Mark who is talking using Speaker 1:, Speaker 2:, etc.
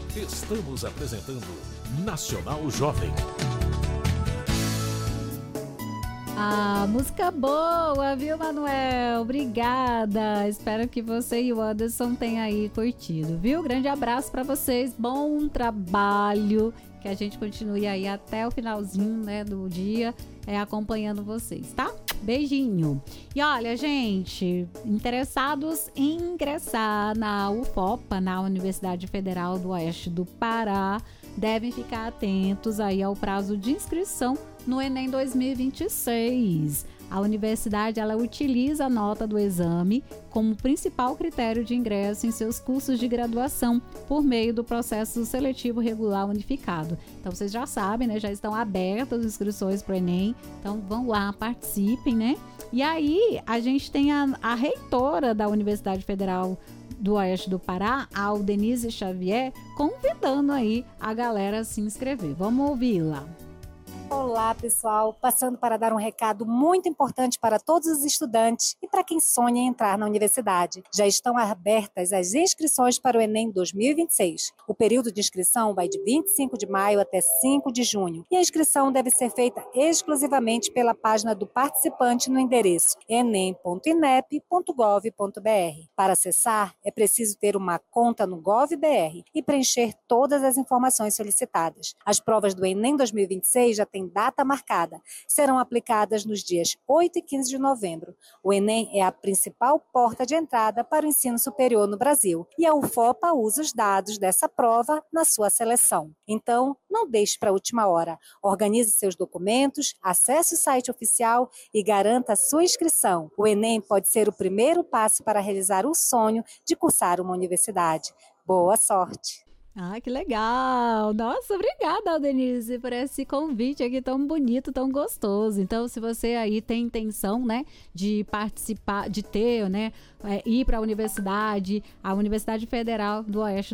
Speaker 1: Estamos apresentando Nacional Jovem.
Speaker 2: Ah, música boa, viu, Manuel? Obrigada. Espero que você e o Anderson tenham aí curtido, viu? Grande abraço para vocês. Bom trabalho. Que a gente continue aí até o finalzinho, né, do dia, acompanhando vocês, tá? Beijinho. E olha, gente, interessados em ingressar na UFOPA, na Universidade Federal do Oeste do Pará, devem ficar atentos aí ao prazo de inscrição no Enem 2026. A universidade, ela utiliza a nota do exame como principal critério de ingresso em seus cursos de graduação por meio do processo seletivo regular unificado. Então, vocês já sabem, né? Já estão abertas as inscrições para o Enem. Então, vão lá, participem, né? E aí, a gente tem a reitora da Universidade Federal do Oeste do Pará, a Aldenise Xavier, convidando aí a galera a se inscrever. Vamos ouvi-la.
Speaker 3: Olá, pessoal! Passando para dar um recado muito importante para todos os estudantes e para quem sonha em entrar na universidade. Já estão abertas as inscrições para o Enem 2026. O período de inscrição vai de 25 de maio até 5 de junho. E a inscrição deve ser feita exclusivamente pela página do participante no endereço enem.inep.gov.br. Para acessar, é preciso ter uma conta no GovBR e preencher todas as informações solicitadas. As provas do Enem 2026 já têm data marcada. Serão aplicadas nos dias 8 e 15 de novembro. O Enem é a principal porta de entrada para o ensino superior no Brasil e a UFOPA usa os dados dessa prova na sua seleção. Então, não deixe para a última hora. Organize seus documentos, acesse o site oficial e garanta a sua inscrição. O Enem pode ser o primeiro passo para realizar o sonho de cursar uma universidade. Boa sorte!
Speaker 2: Ah, que legal! Nossa, obrigada, Denise, por esse convite aqui tão bonito, tão gostoso. Então, se você aí tem intenção, né, de participar, de ter, né, ir para a Universidade Federal do Oeste